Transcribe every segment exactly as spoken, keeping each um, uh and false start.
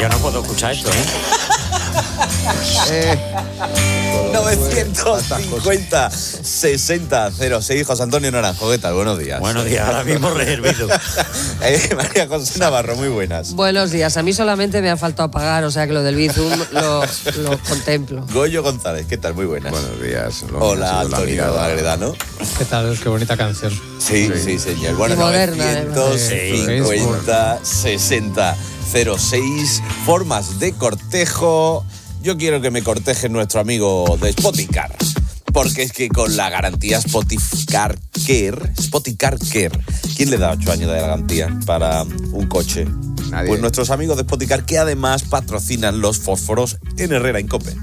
Yo no puedo escuchar esto, ¿eh? eh novecientos cincuenta, sesenta, cero seis. José Antonio Naranjo, ¿qué tal? Buenos días. Buenos días, ahora mismo reservido. eh, María José Navarro, muy buenas. Buenos días. A mí solamente me ha faltado pagar, o sea que lo del Bizum lo, lo contemplo. Goyo González, ¿qué tal? Muy buenas. Buenos días. Hola, Antonio Agredano. ¿Qué tal? Qué bonita canción. Sí, sí, sí, señor. Bueno, moderna, novecientos cincuenta, sesenta, cero seis. Formas de cortejo. Yo quiero que me corteje nuestro amigo de Spoticar, porque es que con la garantía Spoticar Care, Spoticar Care, ¿quién le da ocho años de garantía para un coche? Nadie. Pues nuestros amigos de Spoticar, que además patrocinan los fósforos en Herrera Incope.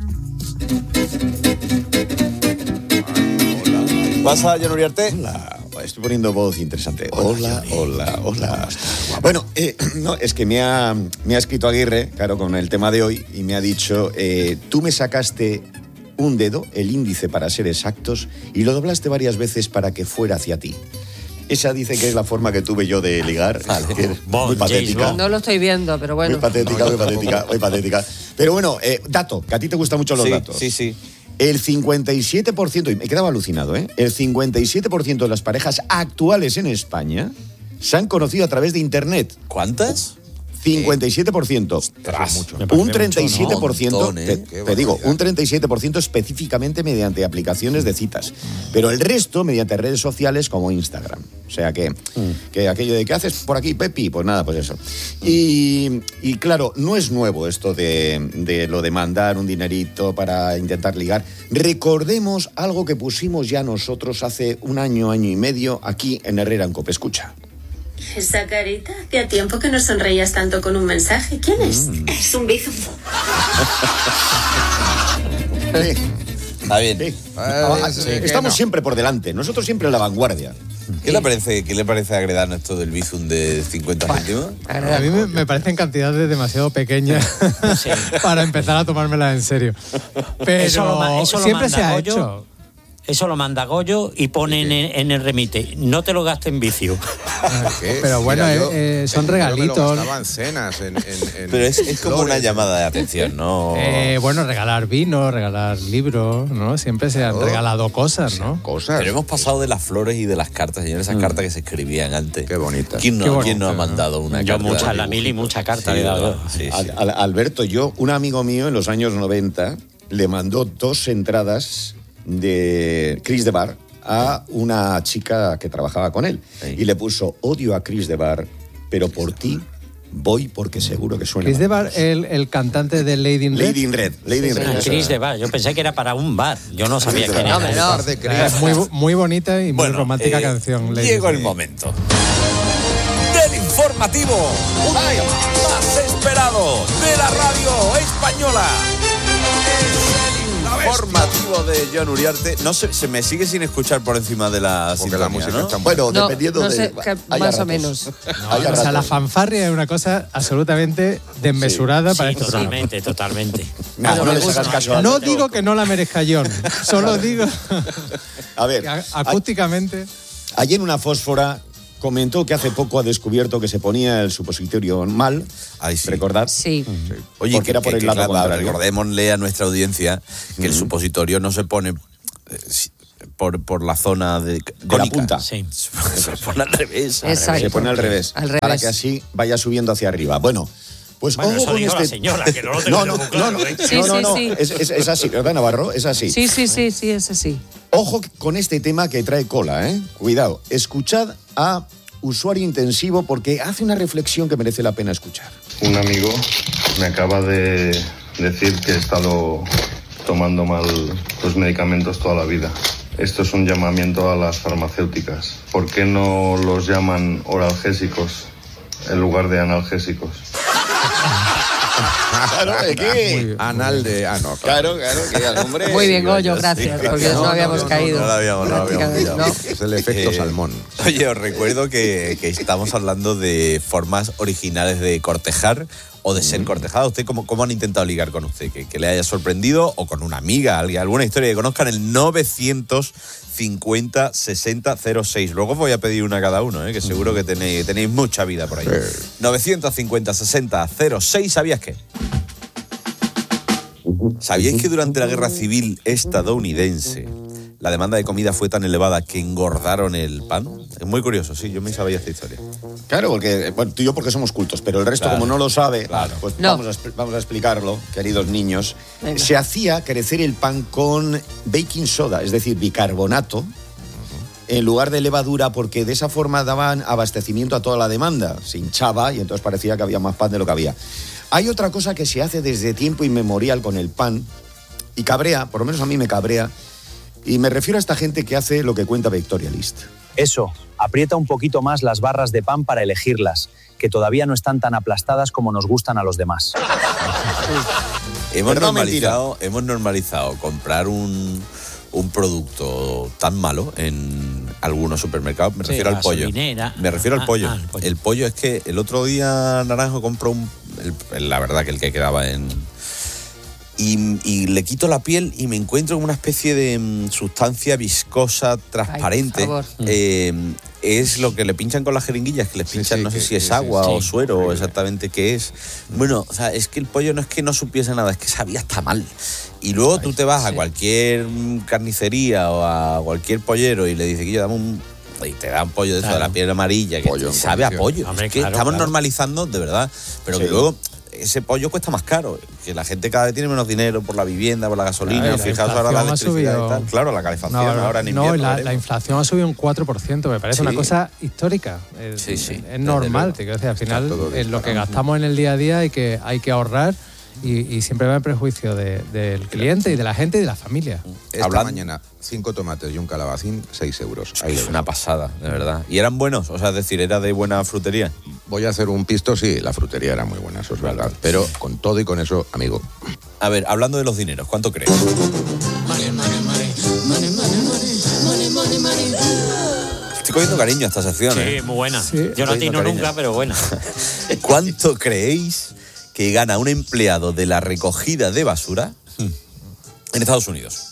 ¿Vas a John Uriarte? Hola, estoy poniendo voz interesante. Hola, hola, hola. Bueno, eh, no, es que me ha, me ha escrito Aguirre, claro, con el tema de hoy, y me ha dicho, eh, tú me sacaste un dedo, el índice para ser exactos, y lo doblaste varias veces para que fuera hacia ti. Esa dice que es la forma que tuve yo de ligar, vale. Que es bon, muy patética. No lo estoy viendo, pero bueno. Muy patética, muy patética, muy patética. Pero bueno, eh, dato, que a ti te gustan mucho los sí, datos. Sí, sí. El cincuenta y siete por ciento, y me quedaba alucinado, ¿eh? El cincuenta y siete por ciento de las parejas actuales en España se han conocido a través de Internet. ¿Cuántas? cincuenta y siete por ciento. Ostras, un treinta y siete por ciento, mucho, ¿no? te, Montón, ¿eh? te digo, un treinta y siete por ciento específicamente mediante aplicaciones de citas. Pero el resto mediante redes sociales como Instagram. O sea que, mm. que aquello de ¿qué haces por aquí, Pepi? Pues nada, pues eso. Y, y claro, no es nuevo esto de, de lo de mandar un dinerito para intentar ligar. Recordemos algo que pusimos ya nosotros hace un año, año y medio aquí en Herrera Incope. Escucha. Esa carita, hacía tiempo que no sonreías tanto con un mensaje. ¿Quién es? Mm. Es un Bizum. Sí. Está bien. Sí. Ah, sí, Estamos no. siempre por delante, nosotros siempre en la vanguardia. ¿Qué le parece, qué le parece a Agredano esto del Bizum de cincuenta céntimos? A mí me, me parecen cantidades demasiado pequeñas sí. para empezar a tomármelas en serio. Pero eso lo, eso lo siempre se ha Goyo, hecho. Eso lo manda Goyo y pone en, en el remite. No te lo gastes en vicio. ¿Qué? Pero bueno, Mira, yo, eh, son yo regalitos. me lo gastaba en cenas, en, en, en Pero es, es como flores. una llamada de atención, ¿no? Eh, bueno, regalar vino, regalar libros, ¿no? Siempre se han Claro. regalado cosas, ¿no? Cosas. Pero hemos pasado de las flores y de las cartas, señores, esas mm. cartas que se escribían antes. Qué bonitas. ¿Quién no, Qué bonito, ¿quién no ha ¿no? mandado una Yo carta? muchas, la mil y muchas cartas le he dado. Sí, sí. Al, al, Alberto, yo, un amigo mío en los años noventa le mandó dos entradas de Chris de Bar a una chica que trabajaba con él. Sí. Y le puso, odio a Chris de Bar, pero por ti voy porque seguro que suena. Chris de Bar, el, el cantante de Lady in Red. Lady in Red. Lady in Red. Ah, Chris de Bar. Yo pensé que era para un bar. Yo no sabía quién era. No, no. De Es muy, muy bonita y muy Bueno, romántica eh, canción. Lady Llegó in el Red. momento del informativo más esperado de la radio española. Informativo de John Uriarte. No sé, se me sigue sin escuchar por encima de la Porque la sintonía, música ¿no? está muy Bueno, No, dependiendo no de... sé, que hay más ratos. o menos. No, Hay o sea, la ratos. fanfarria es una cosa absolutamente desmesurada Sí, para este programa. totalmente, totalmente. Nah, no me les gusta. hagas caso a No digo que no la merezca John, solo digo A ver, que a- acústicamente... ayer en una fósfora comentó que hace poco ha descubierto que se ponía el supositorio mal. Ay, sí. ¿Recordad? Sí. Oye, Porque que, era por que- el que, lado claro, contrario. recordémosle a nuestra audiencia que Mm. el supositorio no se pone eh, si- por, por la zona de, De la cónica. punta. Sí. Se pone al revés. Exacto. Se pone al revés, Al revés. para que así vaya subiendo hacia arriba. Bueno, pues Bueno, ojo eso con dijo este... la señora, que no lo tengo no, no, muy claro, no, no, ¿eh? Sí, no, no, sí, no. sí. Es, es- es así, ¿verdad, Navarro? Es así. Sí, sí, sí, sí, es así. Ojo con este tema que trae cola, ¿eh? Cuidado. Escuchad a usuario intensivo porque hace una reflexión que merece la pena escuchar. Un amigo me acaba de decir que he estado tomando mal los medicamentos toda la vida. Esto es un llamamiento a las farmacéuticas. ¿Por qué no los llaman oralgésicos en lugar de analgésicos? Claro, ¿de qué? Anal de... Ah, no, claro. Claro, claro, que al hombre... Muy bien, Goyo, sí. gracias, porque no, No, no, habíamos no, caído. no lo habíamos, no lo habíamos Prácticamente, pillado. ¿no? Es el efecto Eh, salmón. Oye, os recuerdo que, que estamos hablando de formas originales de cortejar o de ser cortejada. ¿Usted cómo, cómo han intentado ligar con usted? ¿Que, que le haya sorprendido o con una amiga, alguien, alguna historia que conozcan? El novecientos cincuenta sesenta cero seis. Luego os voy a pedir una a cada uno, ¿eh? Que seguro que tenéis, tenéis mucha vida por ahí. novecientos cincuenta sesenta cero seis. ¿Sabías qué? ¿Sabíais que durante la Guerra Civil estadounidense la demanda de comida fue tan elevada que engordaron el pan? Es muy curioso, sí, yo me sabía esta historia. Claro, porque bueno, tú y yo porque somos cultos, pero el resto, Claro, como no lo sabe, claro. pues No. vamos, a, vamos a explicarlo, queridos niños. Venga. Se hacía crecer el pan con baking soda, es decir, bicarbonato, en lugar de levadura, porque de esa forma daban abastecimiento a toda la demanda. Se hinchaba y entonces parecía que había más pan de lo que había. Hay otra cosa que se hace desde tiempo inmemorial con el pan y cabrea, por lo menos a mí me cabrea, y me refiero a esta gente que hace lo que cuenta Victoria List. Eso, aprieta un poquito más las barras de pan para elegirlas, que todavía no están tan aplastadas como nos gustan a los demás. Hemos Verdad o normalizado, hemos normalizado comprar un, un producto tan malo en algunos supermercados. Me Sí, refiero al pollo. gasolinera. Me refiero al Ah, pollo. ah, el pollo. El pollo es que el otro día Naranjo compró un... el- la verdad que el que quedaba en... Y, y le quito la piel y me encuentro con una especie de mm, sustancia viscosa, transparente. Ay, por favor. Eh, es lo que le pinchan con las jeringuillas, que les Sí, pinchan, sí, no sé que- si es sí, agua sí, o sí. suero o Horrible. exactamente qué es. Bueno, o sea, es que el pollo no es que no supiese nada, es que sabía hasta mal. Y luego tú te vas a cualquier mm, carnicería o a cualquier pollero y le dices que yo dame un... Y te dan pollo de eso, Claro. de la piel amarilla, que Pollo en sabe a condiciones. pollo. Hombre, es que claro, estamos claro. normalizando de verdad, pero Sí. que luego ese pollo cuesta más caro, que la gente cada vez tiene menos dinero por la vivienda, por la gasolina, Claro, y la fijaos ahora la inflación ha electricidad y subido. tal. Claro, la calefacción No, ahora en no, invierno. y la, veremos. la inflación ha subido un cuatro por ciento, me parece Sí. una cosa histórica. Es, Sí, sí, es desde normal, luego. te quiero decir, al final Está todo en lo que disparado. gastamos en el día a día hay que, hay que ahorrar y, y siempre va en prejuicio de- del cliente y de la gente y de la familia. Esta Hablan- mañana, cinco tomates y un calabacín, seis euros. Ahí Es lo una ves. pasada, de verdad. Y eran buenos, o sea, es decir, era de buena frutería. Voy a hacer un pisto, sí, la frutería era muy buena, eso es verdad. Pero con todo y con eso, amigo, A ver, hablando de los dineros, ¿cuánto crees? Estoy cogiendo cariño a esta sección, ¿eh? Sí, muy buena. Sí. Yo no Estoy atino cariño. nunca, pero buena. ¿Cuánto creéis que gana un empleado de la recogida de basura en Estados Unidos?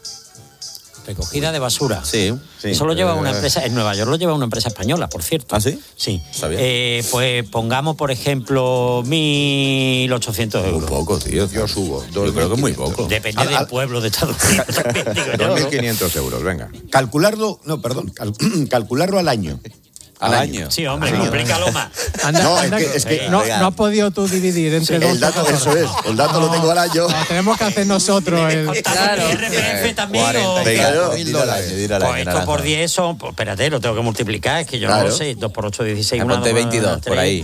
Recogida de basura. Sí, sí. Eso lo lleva Eh, una empresa, en Nueva York lo lleva una empresa española, por cierto. ¿Ah, sí? Sí. Sabía. Eh, pues pongamos, por ejemplo, mil ochocientos Muy euros. poco, tío. yo subo. Yo creo que es muy poco. Depende Al- del al- pueblo de Estados Unidos también, digo yo, dos mil ¿no? quinientos euros, venga. Calcularlo, no, perdón, cal- calcularlo al año. Al año. Sí, hombre, complícalo más. Anda, No, es anda, que- es que- no, venga. no has podido tú dividir entre dos. El dato, eso es, el dato lo tengo al año. No, tenemos que hacer nosotros el... ¿Contamos el I R P F también o...? Venga, Claro. mil dólares. Dile al año, Pues esto Naranjo. por diez son... Pues espérate, lo tengo que multiplicar, es que yo no Claro. lo sé. dos por ocho, dieciséis. Ah, una, ponte dos, veintidós, tres. por ahí.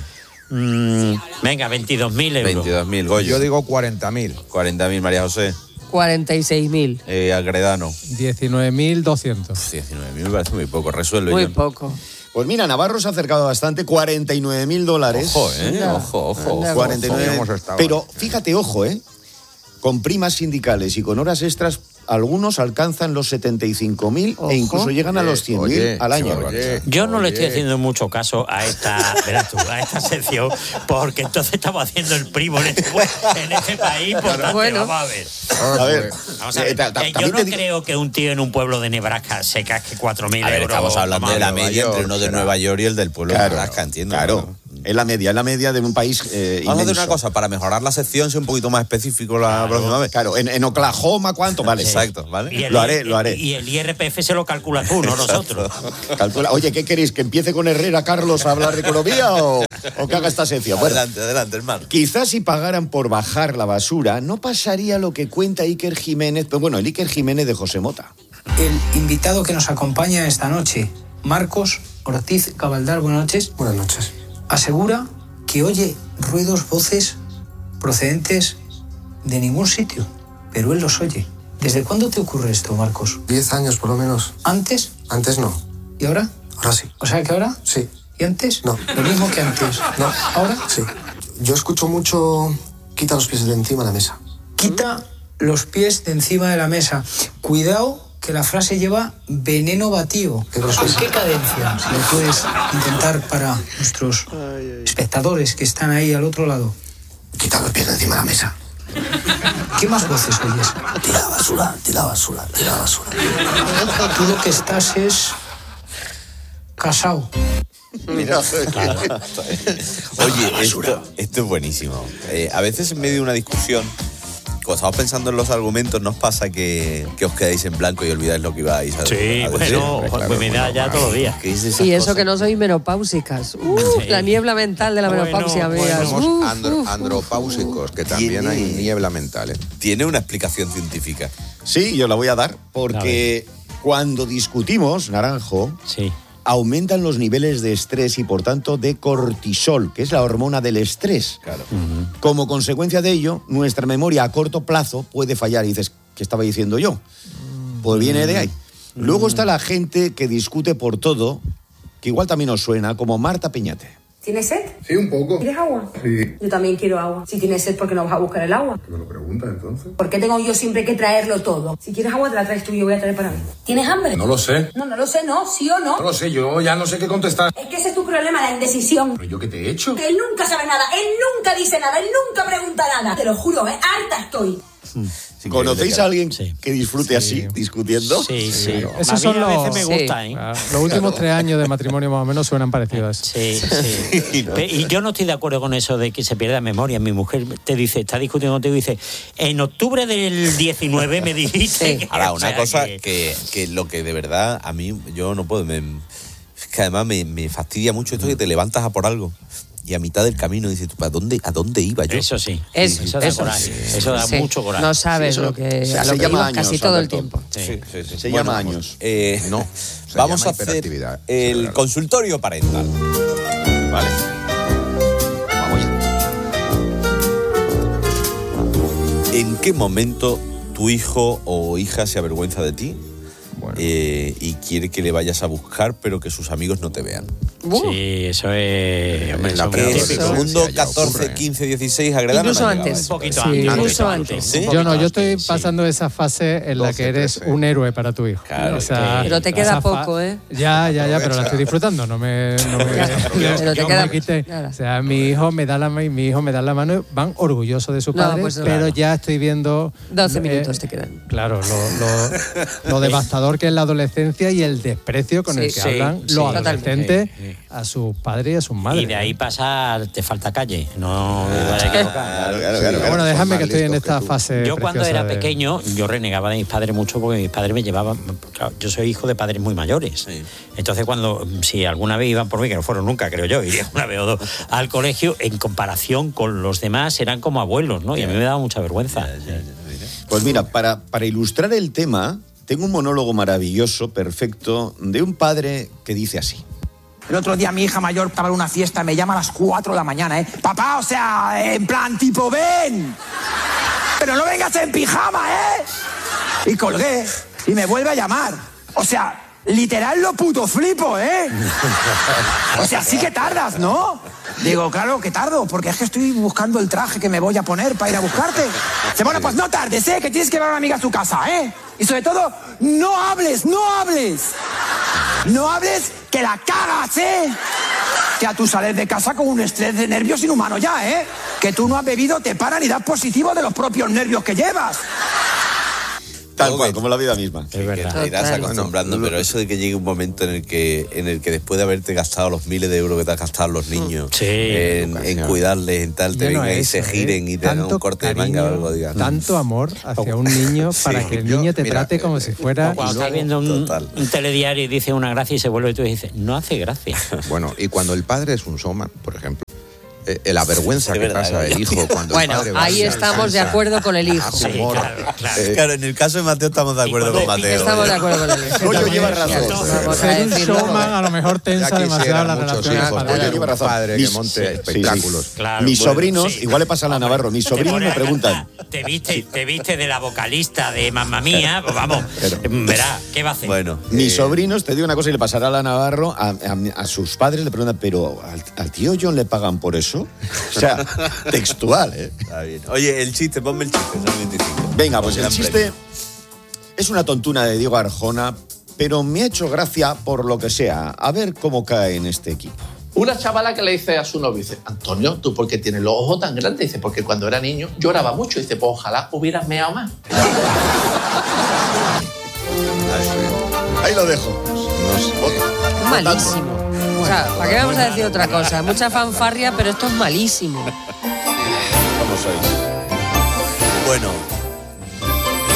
Mm, venga, veintidós mil euros. veintidós mil, Goyo. Yo digo cuarenta mil. cuarenta mil, María José. cuarenta y seis mil. Eh, Agredano. diecinueve mil doscientos. diecinueve mil me parece muy poco. Resuelve, Muy John. poco. Pues mira, Navarro se ha acercado bastante, cuarenta y nueve mil dólares. Ojo, ¿eh? Anda. Ojo, ojo. Anda. cuarenta y nueve. Hemos estado Pero ahí. fíjate, ojo, ¿eh? Con primas sindicales y con horas extras, algunos alcanzan los setenta y cinco mil Ojo. e incluso llegan a los cien mil Oye, al año. oye. Yo no le Oye. estoy haciendo mucho caso a esta, verás tú, a esta sección, porque entonces estamos haciendo el primo en este, en este país, por tanto, Bueno. vamos a ver. A ver, Vamos a ver. eh, ta- ta- Eh, yo también no te digo- creo que un tío en un pueblo de Nebraska se casque cuatro mil A ver, euros. estamos hablando de la Nueva media entre York, uno de será. Nueva York y el del pueblo Claro, de Alaska, entiendo. claro. Es la media, es la media de un país eh, Vamos a hacer inmenso. una cosa, para mejorar la sección, ser un poquito más específico la próxima vez. Claro, en, en Oklahoma, ¿cuánto? Vale, Exacto, ¿vale? Y el, Lo haré, lo haré. Y el I R P F se lo calcula tú, no nosotros. Calcula. Oye, ¿qué queréis? ¿Que empiece con Herrera Carlos a hablar de economía o, o que haga esta sección? Bueno, Adelante, adelante, hermano. quizás si pagaran por bajar la basura, no pasaría lo que cuenta Iker Jiménez, pero bueno, el Iker Jiménez de José Mota. El invitado que nos acompaña esta noche, Marcos Ortiz Cabaldar, buenas noches. Buenas noches. Asegura que oye ruidos, voces procedentes de ningún sitio, pero él los oye. ¿Desde cuándo te ocurre esto, Marcos? Diez años por lo menos. ¿Antes? Antes no. ¿Y ahora? Ahora sí. O sea que ahora. Sí. ¿Y antes? No. Lo mismo que antes. No. ¿Ahora? Sí. Yo escucho mucho... Quita los pies de encima de la mesa. Quita los pies de encima de la mesa. Cuidado, que la frase lleva veneno batido. ¿Qué cosa ¿En es? qué cadencia? Si lo puedes intentar para nuestros espectadores que están ahí al otro lado. Quita los pies de encima de la mesa. ¿Qué más voces oyes? Tira la basura, tira la basura, tira la basura. Tú lo que estás es casado. Mira, Oye, esto, esto es buenísimo. Eh, a veces en medio de una discusión Cuando estamos pensando en los argumentos, ¿nos pasa que, que os quedáis en blanco y olvidáis lo que ibais a, sí, a decir? bueno, Claro, pues me da bueno, ya todos los días. Y eso cosas? Que no sois menopáusicas. Uh, sí. La niebla mental de la bueno, menopausia, amigas. Somos uh, andro, uh, andropáusicos, que también ¿Tiene, hay niebla mental. ¿eh? Tiene una explicación científica. Sí, yo la voy a dar, porque a cuando discutimos, Naranjo, sí. aumentan los niveles de estrés y, por tanto, de cortisol, que es la hormona del estrés. Claro. Uh-huh. Como consecuencia de ello, nuestra memoria a corto plazo puede fallar. Y dices, ¿qué estaba diciendo yo? Pues viene de ahí. Uh-huh. Luego está la gente que discute por todo, que igual también os suena, como Marta Peñate. ¿Tienes sed? Sí, un poco. ¿Quieres agua? Sí. Yo también quiero agua. Si tienes sed, ¿por qué no vas a buscar el agua? ¿Me lo preguntas entonces? ¿Por qué tengo yo siempre que traerlo todo? Si quieres agua, te la traes tú y yo voy a traer para mí. ¿Tienes hambre? No lo sé. No, no lo sé, no. ¿Sí o no? No lo sé, yo ya no sé qué contestar. Es que ese es tu problema, la indecisión. ¿Pero yo qué te he hecho? Él nunca sabe nada, él nunca dice nada, él nunca pregunta nada. Te lo juro, ¿eh? Harta estoy. Sí, ¿conocéis a alguien sí. que disfrute sí. así, discutiendo? Sí, sí. sí. Esos son los, a veces me gusta, sí. ¿eh? Los últimos claro. tres años de matrimonio más o menos suenan parecidos. Sí, sí. Y yo no estoy de acuerdo con eso de que se pierda memoria. Mi mujer te dice, está discutiendo contigo y dice, en octubre del diecinueve me dijiste... Sí. Ahora, una cosa que... Que, que lo que de verdad a mí, yo no puedo... Me, es que además me, me fastidia mucho esto de que te levantas a por algo. Y a mitad del camino dices, ¿a dónde, ¿a dónde iba yo? Eso sí, es, eso da eso, coraje, sí, eso da sí. mucho coraje. No sabes sí, lo que, o sea, a lo se que llama ibas años, casi todo Alberto. el tiempo. Sí, sí, sí, sí. Se bueno, llama años. Eh, no, vamos a hacer el consultorio parental. Vale. Vamos ya. ¿En qué momento tu hijo o hija se avergüenza de ti? Bueno. Eh, y quiere que le vayas a buscar, pero que sus amigos no te vean. Uh. Sí, eso es... Hombre, la típico. Segundo, catorce, quince, dieciséis, agredar. Incluso antes. Un poquito sí, antes. Incluso antes. ¿Sí? Yo no, yo estoy pasando sí. esa fase en la que eres un héroe para tu hijo. Claro, o sea, pero te queda poco, ¿eh? Ya, ya, ya, pero la estoy disfrutando. No me... No me pero te queda... me claro. O sea, mi hijo me da la mano y mi hijo me da la mano. Van orgullosos de su padre, no, pues, pero claro. ya estoy viendo... doce minutos eh, te quedan. Claro, lo, lo, lo devastador que es la adolescencia y el desprecio con sí, el que sí, hablan sí, los adolescentes sí, sí. a sus padres y a sus madres. Y de ahí pasar, te falta calle. No me vas a equivocar. Claro, claro, claro, bueno, déjame que estoy en esta fase. Yo cuando era de... pequeño, yo renegaba de mis padres mucho porque mis padres me llevaban. Claro, yo soy hijo de padres muy mayores. Sí. Entonces, cuando, si alguna vez iban por mí, que no fueron nunca, creo yo, iría una vez o dos al colegio, en comparación con los demás, eran como abuelos, ¿no? Y a mí me daba mucha vergüenza. Ya, ya, ya, ya. Pues mira, para, para ilustrar el tema, tengo un monólogo maravilloso, perfecto, de un padre que dice así. El otro día mi hija mayor estaba en una fiesta, me llama a las cuatro de la mañana, ¿eh? Papá, o sea, en plan tipo, ven, pero no vengas en pijama, ¿eh? Y colgué y me vuelve a llamar. O sea, literal lo puto flipo, ¿eh? O sea, sí que tardas, ¿no? Digo, claro que tardo, porque es que estoy buscando el traje que me voy a poner para ir a buscarte. Dice, bueno, pues no tardes, ¿eh? Que tienes que ver a una amiga a su casa, ¿eh? Y sobre todo, no hables, no hables. No hables que la cagas, ¿eh? Que a tú sales de casa con un estrés de nervios inhumano ya, ¿eh? Que tú no has bebido, te paran y das positivo de los propios nervios que llevas. Tal cual, como la vida misma. Es verdad. Que te irás acostumbrando, pero eso de que llegue un momento en el que en el que después de haberte gastado los miles de euros que te has gastado los niños sí, en, en cuidarles, en tal, te vengan y se giren y te hagan un corte cariño, de manga o algo, digas. Tanto amor hacia un niño para sí, que el niño yo, te mira, trate como si fuera... Cuando estás viendo un, un telediario y dice una gracia y se vuelve y tú dices, no hace gracia. Bueno, y cuando el padre es un showman, por ejemplo, Eh, la vergüenza que verdad, pasa el hijo cuando bueno, el padre va ahí estamos de acuerdo con el hijo. Sí, claro, claro. Eh, claro, en el caso de Mateo estamos de acuerdo con Mateo. Estamos de acuerdo con el hijo. Goyo lleva razón. Ser un showman a lo mejor tensa demasiado la relación. Goyo lleva razón. Padre que monte espectáculos. Sí, sí. Claro, mis bueno, sobrinos, sí. igual le pasa a la Navarro, mis sobrinos me preguntan. Te viste, te viste de la vocalista de Mamma Mía, pues vamos, pero, verá, ¿qué va a hacer? Bueno, mis eh, sobrinos, te digo una cosa y le pasará a la Navarro, a, a, a sus padres le preguntan, pero ¿al, al tío John le pagan por eso? O sea, textual, ¿eh? Está bien. Oye, el chiste, ponme el chiste, son veinticinco. Venga, pues el chiste es una tontuna de Diego Arjona, pero me ha hecho gracia por lo que sea. A ver cómo cae en este equipo. Una chavala que le dice a su novio, dice, Antonio, ¿tú por qué tienes los ojos tan grandes? Dice, porque cuando era niño lloraba mucho. Dice, pues ojalá hubieras meado más. Ahí lo dejo. No sé. Malísimo. O sea, ¿para qué vamos a decir otra cosa? Mucha fanfarria, pero esto es malísimo. ¿Cómo sois? Bueno,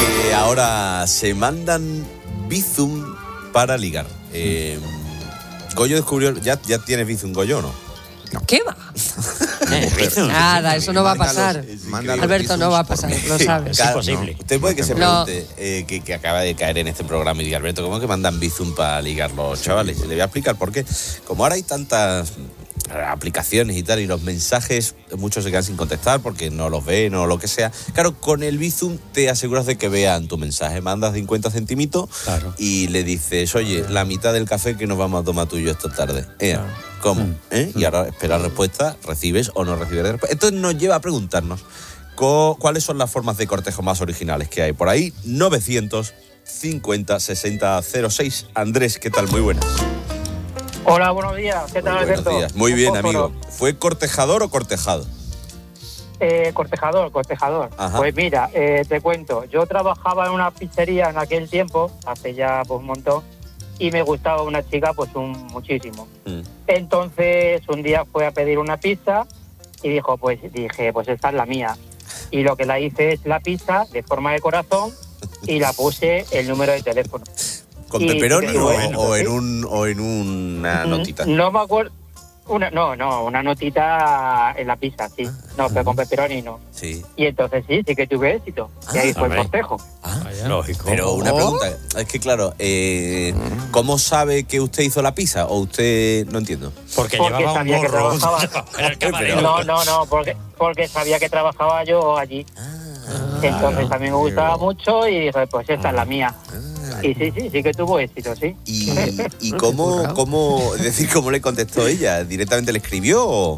que ahora se mandan Bizum para ligar. Eh, Goyo descubrió... ¿Ya, ya tienes Bizum, Goyo, no? No. ¿Qué va? Nada, eso no va a pasar. Alberto, no va a pasar, lo sabes. Es imposible. No. Usted puede que se pregunte, no. eh, que, que acaba de caer en este programa y diga, Alberto, ¿cómo que mandan Bizum para ligar los chavales? Le voy a explicar por qué. Como ahora hay tantas aplicaciones y tal, y los mensajes, muchos se quedan sin contestar porque no los ven o lo que sea. Claro, con el Bizum te aseguras de que vean tu mensaje. Mandas cincuenta centimitos claro. y le dices, oye, la mitad del café que nos vamos a tomar tú y yo esta tarde. Eh, claro. ¿Cómo? ¿Eh? Y ahora esperas respuesta, recibes o no recibes respuesta. Entonces nos lleva a preguntarnos cuáles son las formas de cortejo más originales que hay por ahí. novecientos cincuenta sesenta cero seis. Andrés, ¿qué tal? Muy buenas. Hola, buenos días. ¿Qué tal, Muy Alberto? Días. Muy bien, amigo. ¿Fue cortejador o cortejado? Eh, cortejador, cortejador. Ajá. Pues mira, eh, te cuento. Yo trabajaba en una pizzería en aquel tiempo, hace ya pues, un montón, y me gustaba una chica pues un muchísimo. Mm. Entonces, un día fue a pedir una pizza y dijo, pues dije, pues esta es la mía. Y lo que la hice es la pizza de forma de corazón y la puse el número de teléfono. ¿Con pepperoni o, bueno, o, en un, o en una notita? No me acuerdo. Una, no, no, una notita en la pizza, sí. No, pero con pepperoni no. Sí. Y entonces sí, sí que tuve éxito. Ah, y ahí fue el cortejo. Ah, lógico. Pero una pregunta, es que claro, eh, ¿cómo sabe que usted hizo la pizza? ¿O usted, no entiendo? Porque, porque llevaba sabía un gorro. Que trabajaba. No, no, no, porque, porque sabía que trabajaba yo allí. Ah, entonces a mí me gustaba mucho y dije, pues esta ah, es la mía. Ah, y sí, sí, sí que tuvo éxito, sí. ¿Y, y cómo, cómo, es decir, cómo le contestó ella? ¿Directamente le escribió o...?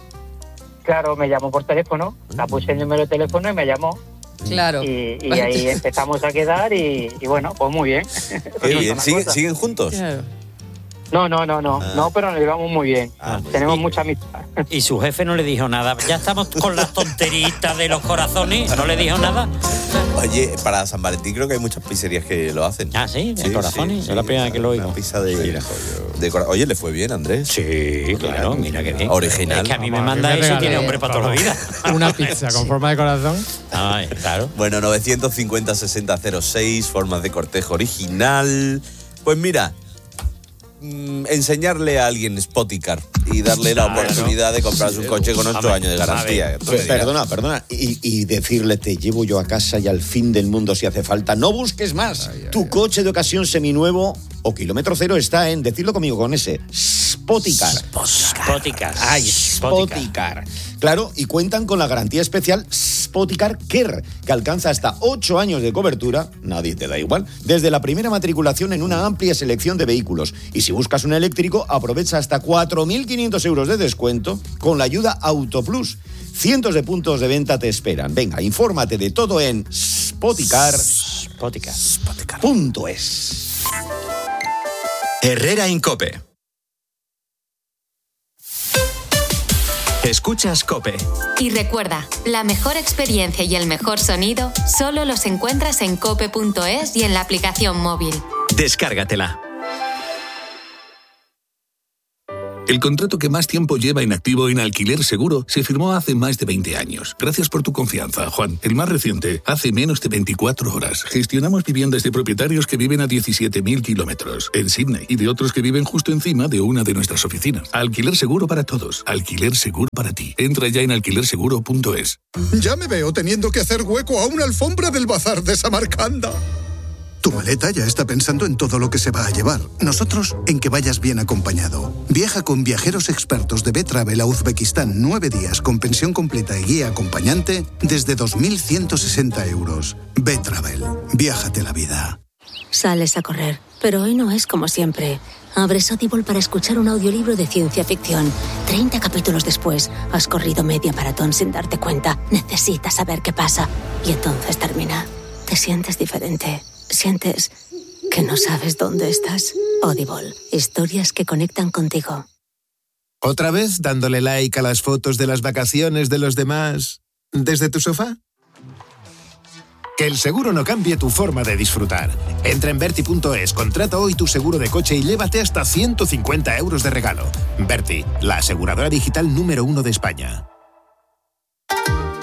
Claro, me llamó por teléfono, la puse el número de teléfono y me llamó. Claro. Y, y ahí empezamos a quedar y, y bueno, pues muy bien. Qué bien. ¿Siguen, ¿Siguen juntos? Claro. No, no, no, no, ah. no, pero nos llevamos muy bien. Ah, Tenemos y, mucha amistad. ¿Y su jefe no le dijo nada? Ya estamos con las tonteritas de los corazones, ¿no le dijo nada? Oye, para San Valentín creo que hay muchas pizzerías que lo hacen. Ah, sí, de sí, corazones, sí, es la primera que lo oigo. Una pizza de, de, de corazón. Oye, ¿le fue bien, Andrés? Sí, claro, mira qué bien. Original. Es que a mí me manda eso y tiene hombre para toda la vida. Una pizza con forma de corazón. Ay, claro. Bueno, novecientos cincuenta sesenta cero seis, formas de cortejo original. Pues mira, enseñarle a alguien Spoticar y darle la claro, oportunidad ¿no? de comprarse un coche con ocho años de garantía. Perdona, perdona. Y, y decirle, te llevo yo a casa y al fin del mundo si hace falta. No busques más. Ay, ay, tu ay. coche de ocasión seminuevo o kilómetro cero está en, decirlo conmigo con ese, Spoticar. Spoticar. Ay, Spoticar. Claro, y cuentan con la garantía especial Spoticar Care, que alcanza hasta ocho años de cobertura, nadie te da igual, desde la primera matriculación en una amplia selección de vehículos. Y si buscas un eléctrico, aprovecha hasta cuatro mil quinientos euros de descuento con la ayuda Autoplus. Cientos de puntos de venta te esperan. Venga, infórmate de todo en Spoticar. Spoticar. Spoticar. Punto es. Herrera Incope. Escuchas COPE. Y recuerda, la mejor experiencia y el mejor sonido solo los encuentras en cope punto es y en la aplicación móvil. Descárgatela. El contrato que más tiempo lleva inactivo en Alquiler Seguro se firmó hace más de veinte años. Gracias por tu confianza, Juan. El más reciente, hace menos de veinticuatro horas. Gestionamos viviendas de propietarios que viven a diecisiete mil kilómetros en Sydney y de otros que viven justo encima de una de nuestras oficinas. Alquiler Seguro para todos. Alquiler Seguro para ti. Entra ya en alquiler seguro punto es. Ya me veo teniendo que hacer hueco a una alfombra del bazar de Samarcanda. Tu maleta ya está pensando en todo lo que se va a llevar. Nosotros en que vayas bien acompañado. Viaja con viajeros expertos de B-Travel a Uzbekistán nueve días con pensión completa y guía acompañante desde dos mil ciento sesenta euros. B-Travel. Viájate la vida. Sales a correr, pero hoy no es como siempre. Abres Audible para escuchar un audiolibro de ciencia ficción. treinta capítulos después, has corrido media maratón sin darte cuenta. Necesitas saber qué pasa. Y entonces termina. Te sientes diferente. Sientes que no sabes dónde estás. Audible. Historias que conectan contigo. ¿Otra vez dándole like a las fotos de las vacaciones de los demás desde tu sofá? Que el seguro no cambie tu forma de disfrutar. Entra en Berti punto es, contrata hoy tu seguro de coche y llévate hasta ciento cincuenta euros de regalo. Berti, la aseguradora digital número uno de España.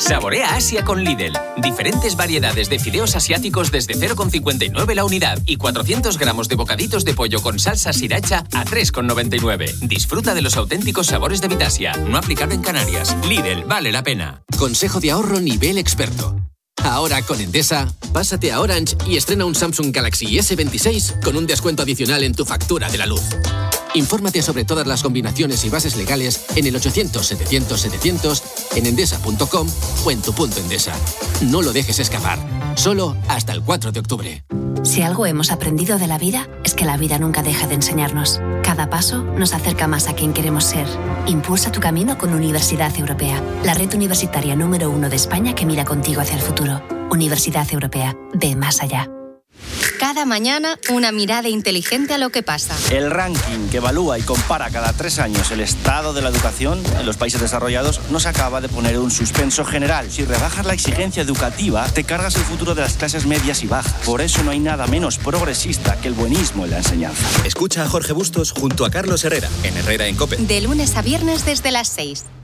Saborea Asia con Lidl. Diferentes variedades de fideos asiáticos desde cero coma cincuenta y nueve la unidad y cuatrocientos gramos de bocaditos de pollo con salsa sriracha a tres coma noventa y nueve. Disfruta de los auténticos sabores de Vitasia. No aplicado en Canarias. Lidl, vale la pena. Consejo de ahorro nivel experto. Ahora con Endesa, pásate a Orange y estrena un Samsung Galaxy ese veintiséis con un descuento adicional en tu factura de la luz. Infórmate sobre todas las combinaciones y bases legales en el ochocientos setecientos setecientos, en endesa punto com o en tu punto Endesa. No lo dejes escapar. Solo hasta el cuatro de octubre. Si algo hemos aprendido de la vida, es que la vida nunca deja de enseñarnos. Cada paso nos acerca más a quien queremos ser. Impulsa tu camino con Universidad Europea, la red universitaria número uno de España que mira contigo hacia el futuro. Universidad Europea, ve más allá. Cada mañana, una mirada inteligente a lo que pasa. El ranking que evalúa y compara cada tres años el estado de la educación en los países desarrollados nos acaba de poner un suspenso general. Si rebajas la exigencia educativa, te cargas el futuro de las clases medias y bajas. Por eso no hay nada menos progresista que el buenismo en la enseñanza. Escucha a Jorge Bustos junto a Carlos Herrera, en Herrera en COPE. De lunes a viernes desde las seis.